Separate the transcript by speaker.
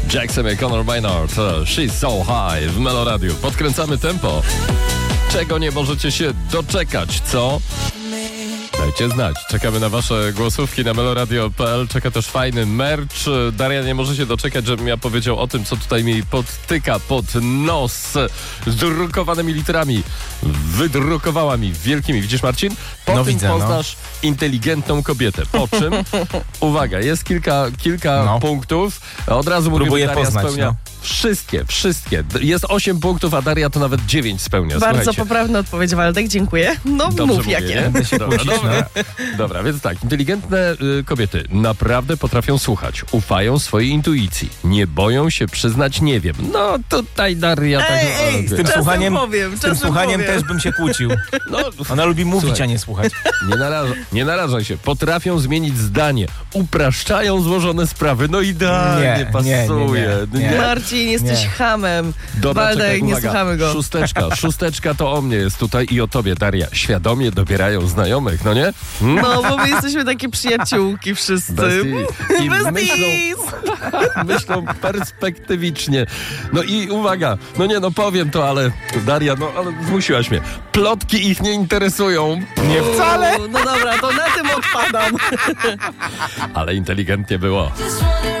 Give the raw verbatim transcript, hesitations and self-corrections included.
Speaker 1: Jackson i Conor Maynard, She's So High w Melo Radio. Podkręcamy tempo. Czego nie możecie się doczekać, co? Dajcie znać. Czekamy na wasze głosówki na meloradio kropka p l. Czeka też fajny merch. Daria nie może się doczekać, żebym ja powiedział o tym, co tutaj mi podtyka pod nos z drukowanymi literami. Wydrukowała mi wielkimi. Widzisz, Marcin? Po
Speaker 2: no
Speaker 1: tym
Speaker 2: widzę,
Speaker 1: poznasz no. inteligentną kobietę. Po czym? Uwaga, jest kilka, kilka
Speaker 2: no.
Speaker 1: punktów. Od razu mówię,
Speaker 2: Próbuję
Speaker 1: że Daria
Speaker 2: poznać,
Speaker 1: spełnia
Speaker 2: no.
Speaker 1: wszystkie, wszystkie. Jest osiem punktów, a Daria to nawet dziewięć spełnia.
Speaker 3: Bardzo
Speaker 1: Słuchajcie.
Speaker 3: poprawna odpowiedź, Waldek, dziękuję. No
Speaker 1: Dobrze
Speaker 3: mów
Speaker 1: mówię,
Speaker 3: jakie.
Speaker 1: nie?
Speaker 2: Będę się
Speaker 1: Dobra,
Speaker 2: kłócić,
Speaker 1: dobra.
Speaker 2: no.
Speaker 1: Dobra, więc tak, inteligentne y, kobiety naprawdę potrafią słuchać, ufają swojej intuicji, nie boją się przyznać nie wiem. No tutaj Daria tak...
Speaker 3: Ej, ej,
Speaker 2: Z tym
Speaker 3: Czasem
Speaker 2: słuchaniem,
Speaker 3: powiem,
Speaker 2: z tym
Speaker 3: czasem
Speaker 2: słuchaniem
Speaker 3: powiem.
Speaker 2: też bym się kłócił.
Speaker 1: no,
Speaker 2: Ona lubi mówić,
Speaker 1: Słuchaj.
Speaker 2: a nie słuchać.
Speaker 1: nie, naraża, nie narażaj się, potrafią zmienić zdanie, upraszczają złożone sprawy, no idealnie
Speaker 2: Nie,
Speaker 1: pasuje.
Speaker 2: nie, nie, nie.
Speaker 3: Marcin, jesteś
Speaker 2: Nie.
Speaker 3: hamem.
Speaker 1: Dobra,
Speaker 3: Waldek,
Speaker 1: czekaj,
Speaker 3: nie
Speaker 1: uwaga.
Speaker 3: słuchamy go.
Speaker 1: Szósteczka, szósteczka to o mnie jest tutaj i o tobie, Daria. Świadomie dobierają znajomych, no nie? Hmm?
Speaker 3: No, bo my jesteśmy takie przyjaciółki wszyscy.
Speaker 1: Bestii. I myślą,
Speaker 3: Besties!
Speaker 1: myślą perspektywicznie. No i uwaga, no nie, no powiem to, ale Daria, no ale zmusiłaś mnie. Plotki ich nie interesują,
Speaker 2: Nie wcale.
Speaker 3: No dobra, to na tym odpadam.
Speaker 1: ale inteligentnie było.